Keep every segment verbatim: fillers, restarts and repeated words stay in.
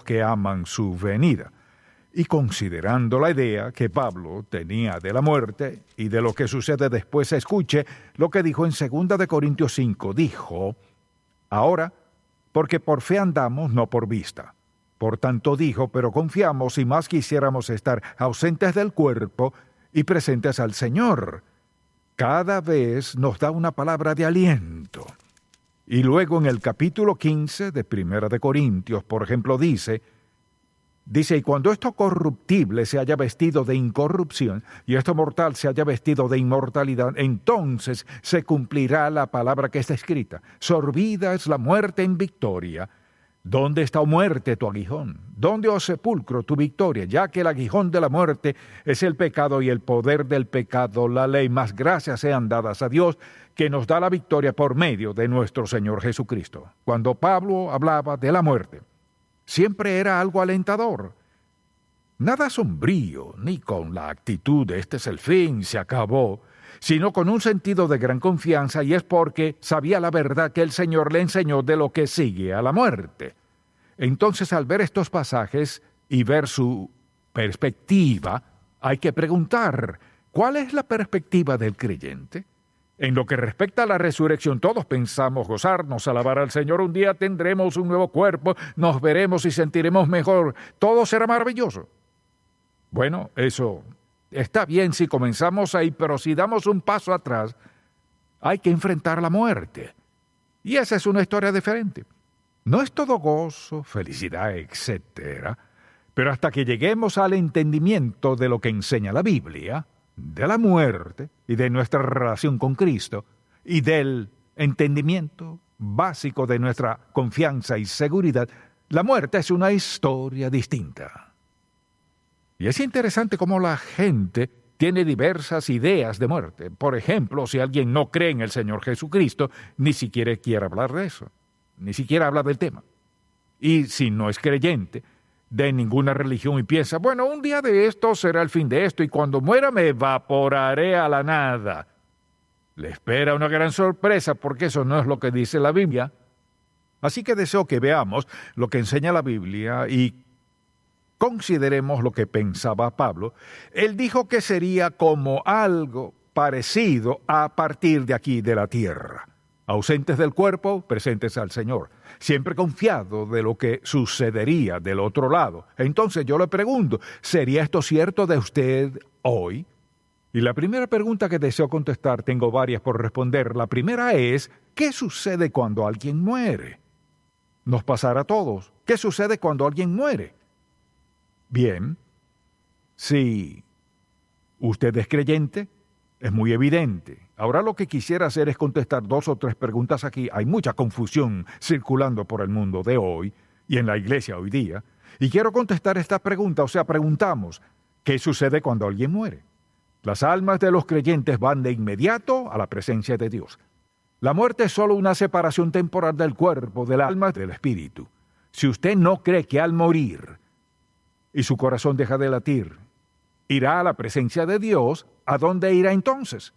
que aman su venida. Y considerando la idea que Pablo tenía de la muerte y de lo que sucede después, escuche lo que dijo en segunda de Corintios cinco. Dijo, ahora, porque por fe andamos, no por vista. Por tanto dijo, pero confiamos y más quisiéramos estar ausentes del cuerpo y presentes al Señor. Cada vez nos da una palabra de aliento. Y luego en el capítulo quince de Primera de Corintios, por ejemplo, dice, dice, y cuando esto corruptible se haya vestido de incorrupción, y esto mortal se haya vestido de inmortalidad, entonces se cumplirá la palabra que está escrita. Sorbida es la muerte en victoria. ¿Dónde está, oh muerte, tu aguijón? ¿Dónde, oh sepulcro, tu victoria? Ya que el aguijón de la muerte es el pecado y el poder del pecado la ley. Más gracias sean dadas a Dios, que nos da la victoria por medio de nuestro Señor Jesucristo. Cuando Pablo hablaba de la muerte, siempre era algo alentador. Nada sombrío, ni con la actitud de este es el fin, se acabó, sino con un sentido de gran confianza, y es porque sabía la verdad que el Señor le enseñó de lo que sigue a la muerte. Entonces, al ver estos pasajes y ver su perspectiva, hay que preguntar, ¿cuál es la perspectiva del creyente? En lo que respecta a la resurrección, todos pensamos gozarnos, alabar al Señor. Un día tendremos un nuevo cuerpo, nos veremos y sentiremos mejor. Todo será maravilloso. Bueno, eso está bien si comenzamos ahí, pero si damos un paso atrás, hay que enfrentar la muerte. Y esa es una historia diferente. No es todo gozo, felicidad, etcétera, pero hasta que lleguemos al entendimiento de lo que enseña la Biblia, de la muerte y de nuestra relación con Cristo, y del entendimiento básico de nuestra confianza y seguridad, la muerte es una historia distinta. Y es interesante cómo la gente tiene diversas ideas de muerte. Por ejemplo, si alguien no cree en el Señor Jesucristo, ni siquiera quiere hablar de eso, ni siquiera habla del tema. Y si no es creyente de ninguna religión y piensa, bueno, un día de esto será el fin de esto y cuando muera me evaporaré a la nada, le espera una gran sorpresa porque eso no es lo que dice la Biblia. Así que deseo que veamos lo que enseña la Biblia y consideremos lo que pensaba Pablo. Él dijo que sería como algo parecido a partir de aquí de la tierra. Ausentes del cuerpo, presentes al Señor. Siempre confiado de lo que sucedería del otro lado. Entonces yo le pregunto, ¿sería esto cierto de usted hoy? Y la primera pregunta que deseo contestar, tengo varias por responder. La primera es, ¿qué sucede cuando alguien muere? Nos pasará a todos. ¿Qué sucede cuando alguien muere? Bien, si usted es creyente, es muy evidente. Ahora lo que quisiera hacer es contestar dos o tres preguntas aquí. Hay mucha confusión circulando por el mundo de hoy y en la iglesia hoy día. Y quiero contestar esta pregunta, o sea, preguntamos, ¿qué sucede cuando alguien muere? Las almas de los creyentes van de inmediato a la presencia de Dios. La muerte es solo una separación temporal del cuerpo, del alma, del espíritu. Si usted no cree que al morir y su corazón deja de latir, irá a la presencia de Dios, ¿a dónde irá entonces?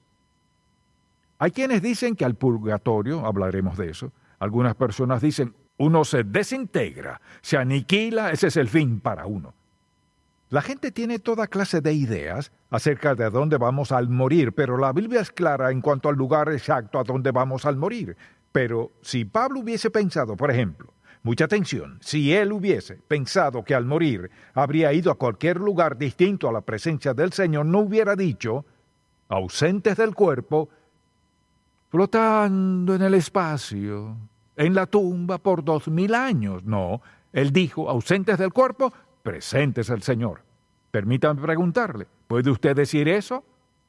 Hay quienes dicen que al purgatorio, hablaremos de eso. Algunas personas dicen, uno se desintegra, se aniquila, ese es el fin para uno. La gente tiene toda clase de ideas acerca de a dónde vamos al morir, pero la Biblia es clara en cuanto al lugar exacto a dónde vamos al morir. Pero si Pablo hubiese pensado, por ejemplo, mucha atención, si él hubiese pensado que al morir habría ido a cualquier lugar distinto a la presencia del Señor, no hubiera dicho, ausentes del cuerpo, flotando en el espacio, en la tumba por dos mil años. No, él dijo, ausentes del cuerpo, presentes al Señor. Permítame preguntarle, ¿puede usted decir eso?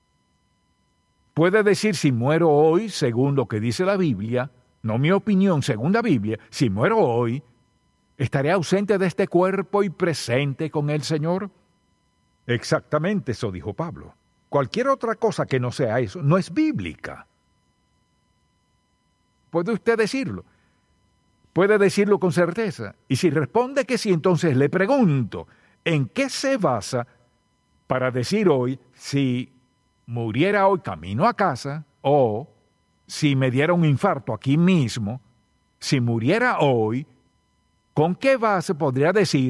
¿Puede decir si muero hoy, según lo que dice la Biblia, no mi opinión, según la Biblia, si muero hoy, ¿estaré ausente de este cuerpo y presente con el Señor? Exactamente eso dijo Pablo. Cualquier otra cosa que no sea eso no es bíblica. ¿Puede usted decirlo? Puede decirlo con certeza. Y si responde que sí, entonces le pregunto, ¿en qué se basa para decir hoy si muriera hoy camino a casa o si me diera un infarto aquí mismo, si muriera hoy, ¿con qué base podría decir